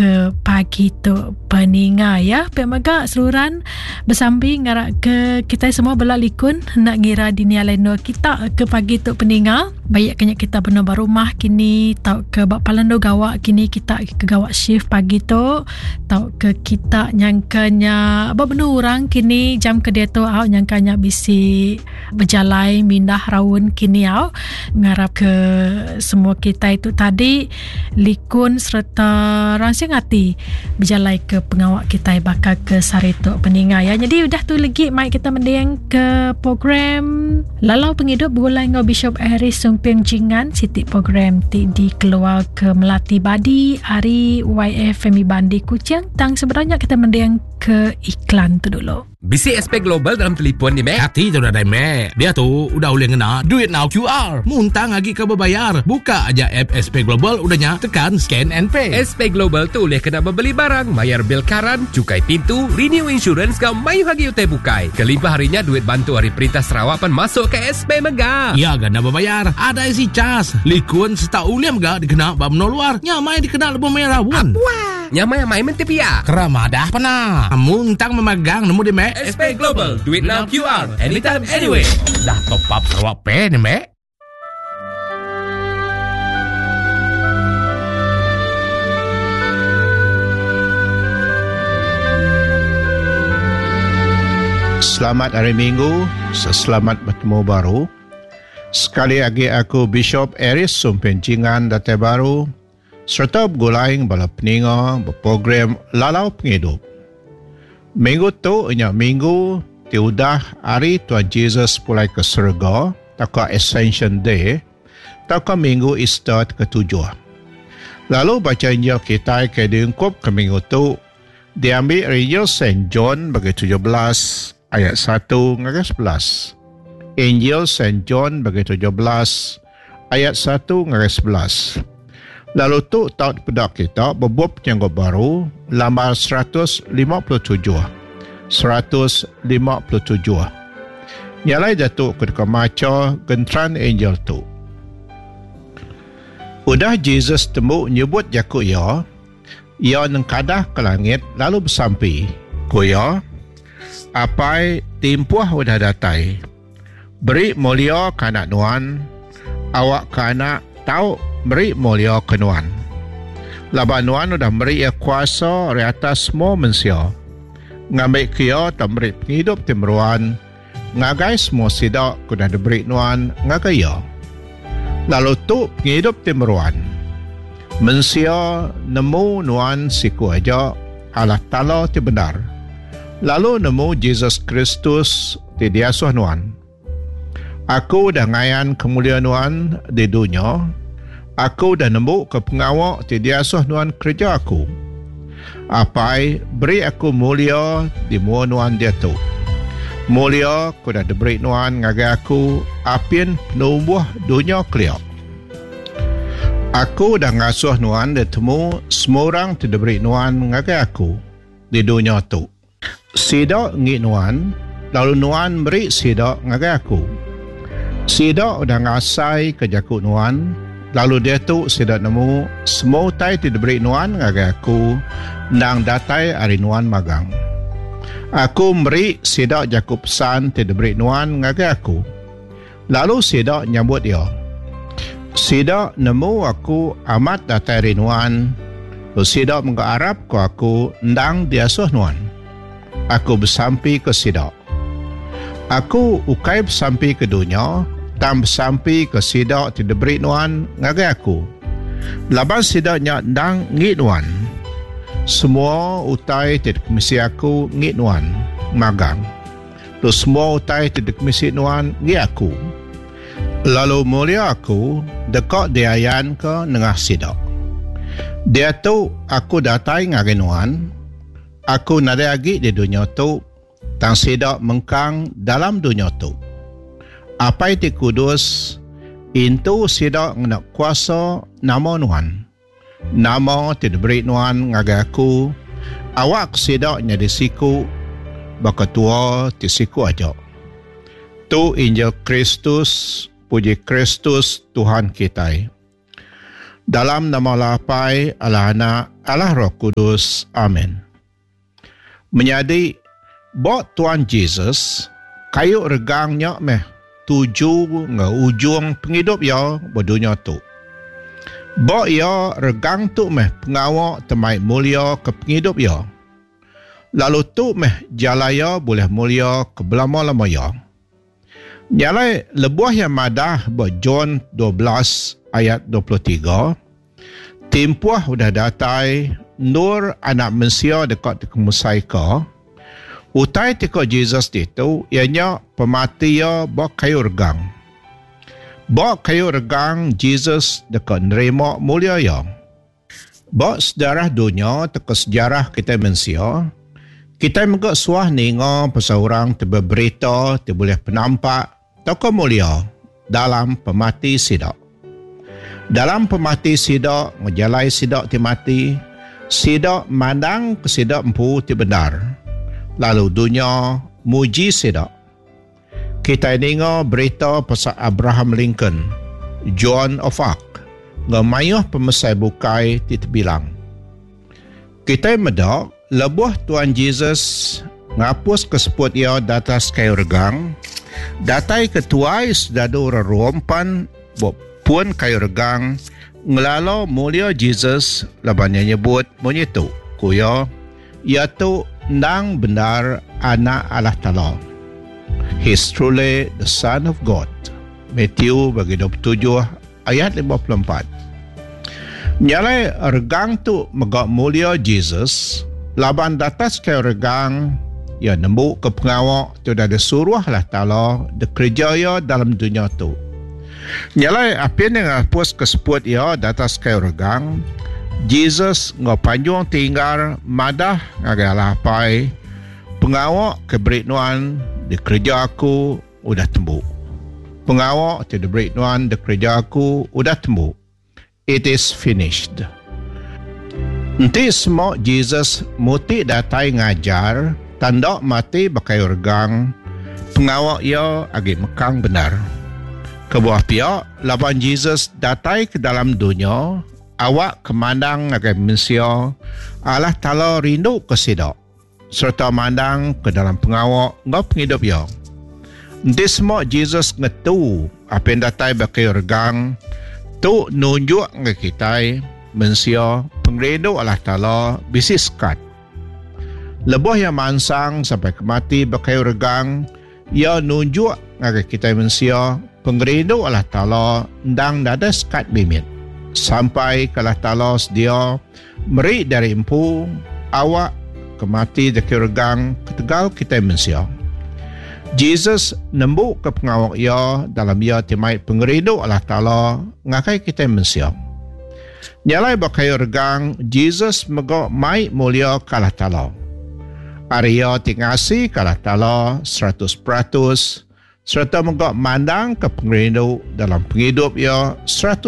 ke pagi tu peninga ya. Pemaga seluruhan bersambi ngarak ke kita semua belalikun nak ngira dinia lain kita ke pagi tu peninga. Banyak kenyak kita benar rumah kini tau ke bak palando gawak kini kita ke gawak shift pagi tu tau ke kita nyangkanya benar orang kini jam kerja tu au nyangkanya bisi berjalai mindah raun kini au ngarap ke semua kita itu tadi likun serta rangsing hati berjalai ke pengawak kita bakal ke Sarito Peninga ya. Jadi udah tu lagi mai kita mendeng ke program Lalau Penghidup Gulai Ngau Bishop Aris Sumping Jingan Siti program di keluar ke Melati Badi Ari YF Femi Bandi Kuching tang sebenarnya kita mendeng ke iklan tu dulu. Bisi SP Global dalam telefon ni, Mek. Hati tu dah dah, Mek. Dia tu udah boleh ngena Duit Now QR. Muntang lagi ke berbayar. Buka aja app SP Global udahnya tekan scan and pay. SP Global tu boleh kena membeli barang, bayar bil karan, cukai pintu, renew insurance kau mayu hagi utai bukai. Kelimpah harinya duit bantu hari perintah Sarawak pan masuk ke SP Mega. Ya, ganda berbayar. Ada isi cas. Likun seta uliam gak dikena bab no luar. Nyamai dikena lebih merah pun. Wah, nyamai main mentepia. Keramadah pernah. Muntang memegang nemu di Mek. SP Global, Duit Now QR, anytime, anyway. Dah top up Sarawak Pay ni, Mek. Selamat hari Minggu, selamat bertemu baru. Sekali lagi aku Bishop Aris Sumping Jingan Datai Baru serta bergulaing bala peninga berprogram Lalau Penghidup. Minggu tu ianya minggu tiudah hari Tuhan Yesus pulai ke surga, taka Ascension Day, taka minggu Easter ke-7. Lalu baca Injil kita ke diungkup ke minggu tu diambil Injil St. John bagi 17 ayat 1 hingga 11. Injil St. John bagi 17 ayat 1 hingga 11. Lalu tu taut pedak kita bebup yang baru lambar 157. 157. Nyalai jatuh ketika maca gentran Injil tu. Udah Jesus temu nyebut jaku ia nengkadah ke langit lalu bersampi. Kuya, apai timpuah udah datai. Beri mulia kanak nuan, awak kanak tahu beri mulia kenuan. Laban nuan udah beri kuasa di atas semua manusia. Ngambil kia tak beri penghidup timruan. Ngagai semua sidak kuda diberi nuan ngagaya. Lalu tu penghidup timruan. Manusia nemu nuan siku aja Allah Ta'ala ti benar. Lalu nemu Jesus Kristus ti diasuh nuan. Aku dah ngayan kemuliaan nuan di dunia. Aku dah nemu ke pengawak ti diasuh nuan kerja aku. Apai beri aku mulia di mua nuan dia tu. Mulia ku dah diberi nuan ngagai aku apin penubuh dunia keliak. Aku dah ngasuh nuan dia temu semua orang ti diberi nuan ngagai aku di dunia tu. Sidak ngik nuan, lalu nuan beri sidak ngagai aku. Sidak udah ngasai ke jakut nuan, lalu dia tu sidak nemu semua utai ti diberi nuan ngagai aku nang datai hari nuan magang. Aku beri sidak jakut pesan ti diberi nuan ngagai aku. Lalu sidak nyambut dia. Sidak nemu aku amat datai hari nuan. Lalu sidak mengharap ku aku ndang diasuh nuan. Aku bersampi ke sidak. Aku ukai bersampi ke dunia, tam bersampi ke sidak ti diberi nuan ngagai aku. Laban sidaknya ndang ngit nuan. Semua utai ti komisi aku ngit nuan magang. Tu semua utai ti komisi nuan ngit aku. Lalu mulia aku dekat diayan ke nengah sidak. Dia tu aku datai ngagai nuan. Aku nada lagi di dunia tu, tang sidak mengkang dalam dunia tu. Apa itu kudus, itu sidak nak kuasa nama nuan. Nama tidak beri nuan ngagai aku, awak sidaknya di siku, bakatua di siku aja. Tu Injil Kristus, puji Kristus Tuhan kita. Dalam nama Allah Pai, Allah Anak, Allah Roh Kudus. Amin. Menjadi bot Tuan Yesus, kayu regangnya tuju nge ujung penghidup ya berdunia tu. Bot ya regang tu pengawak temai mulia ke penghidup ya. Lalu tu jalaya boleh mulia ke belama-lama ya. Nyalai lebuah yang madah buat John 12 ayat 23. Tempuh udah datai nur anak manusia dekat kemusaika. Utai tiko Jesus itu ianya pemati ya buat kayu regang. Buat kayu regang Jesus dekat nerima mulia ya. Buat sejarah dunia teko sejarah kita manusia. Kita megak suah ningo pasal orang terberita, terboleh penampak, toko mulia dalam pemati sidak. Dalam pemati sidak, ngejalai sidak ti mati, sidak mandang ke sidak empu ti benar. Lalu dunia muji sidak. Kita ningo berita pasal Abraham Lincoln, Joan of Arc, ngemayuh pemesai bukai ti terbilang. Kita medak, lebuh Tuan Yesus ngapus keseput ia datas kayu regang, datai ketuai sedadu rerompan pun kayu regang, ngelalo mulia Yesus labannya nyebut menyitu, kuya, iaitu nang benar anak Allah Ta'ala. He's truly the Son of God. Matthew bagi 27 ayat 54. Nyalai regang tu megak mulia Jesus, laban datas kayu regang, ya nembuk ke pengawak tu dah disuruh Allah Ta'ala dikerja ya dalam dunia tu. Nyalai apa yang ngapus keseput ya datas kayu regang, Jesus ngapanjung tinggal madah ngagalah pai, pengawak keberituan dikerja aku udah tembuk. Pengawak tu diberituan dikerja aku udah tembuk. It is finished. Nanti semua Jesus muti datai ngajar, tanda mati bakai regang, pengawak ia agi mekang benar. Kebuah pihak, laban Jesus datai ke dalam dunia, awak kemandang agi manusia, Allah Ta'ala rindu ke sidak, serta mandang ke dalam pengawak ngau penghidup ia. Nanti semua Jesus ngetu apa yang datai bakai regang, tu nunjuk ke kita manusia pengrindu Allah Ta'ala bisiskat. Lebuh yang mansang sampai kemati bakai regang, ia nunjuk ke kita manusia pengrindu Allah Ta'ala ndang dada skat bimit. Sampai ke Allah Ta'ala sedia meri dari empu awak kemati bakai regang ketegal kita manusia. Jesus nembuk ke pengawak ia dalam ia timai pengerindu Allah Ta'ala ngakai kita manusia. Nyalai bakai regang, Jesus megak mai mulia ke Allah Ta'ala. Arya tingasi ke Allah Ta'ala 100%, serta megak mandang ke pengerindu dalam penghidup ia 100%.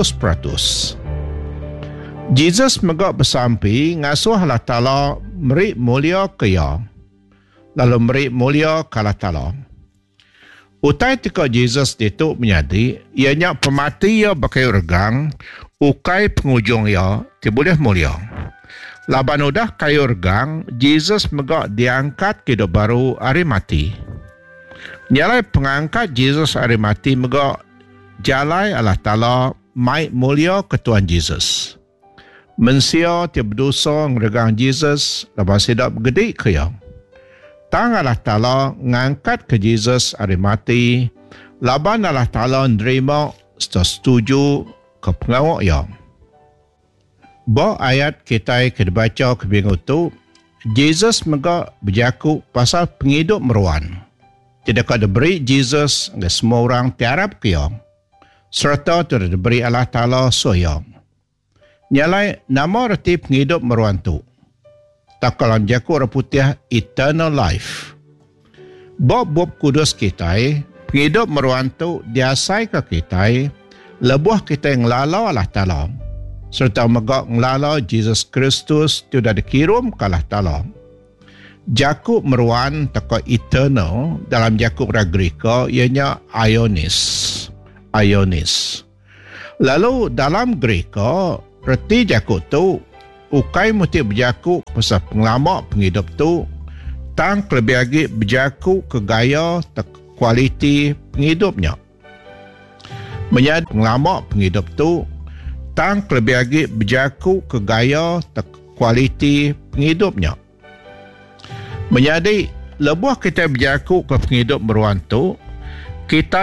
Jesus megak bersampi ngasuh Allah Ta'ala meri mulia ke ia, lalu meri mulia ke Allah Ta'ala. Utai tika Jesus itu menyadi, ianya pemati ia bakai regang, ukai pengujung ia, boleh mulia. Laban udah kayu regang, Jesus megak diangkat ke hidup baru hari mati. Nyalai pengangkat Jesus hari mati megak jalai Allah Ta'ala mai mulia ke Tuan Jesus. Mensia tiap berdosa ngeregang Jesus, laban sedap gede ke ia. Tang Allah Ta'ala ngangkat ke Jesus hari mati, laban Allah Ta'ala nerima setuju ke pengawak ia. Bawa ayat kita dibaca ke minggu tu, Jesus megak berjaku pasal penghidup meruan. Tidak ada beri Jesus ke semua orang tiarap ke ia, serta tidak diberi Allah Ta'ala soya. Nyalai nama reti penghidup meruan tu. Tak kalam jaku orang putih eternal life. Bob kudus kita, penghidup meruan tu diasai ke kita, lebuh kita yang lalau Allah Ta'ala, serta megak ngelala Jesus Kristus tu dah dikirim ke Allah Ta'ala. Jakub meruan taka eternal dalam Jakub Ragrika ianya Ionis. Lalu dalam Greka Reti jakuk tu, ukai mesti berjakuk pasal penglamak penghidup tu, tang lebih lagi berjakuk ke gaya tak kualiti penghidupnya. Menjadi penglamak penghidup tu, tang lebih lagi berjakuk ke gaya tak kualiti penghidupnya. Menjadi lebuh kita berjakuk ke penghidup beruan tu, kita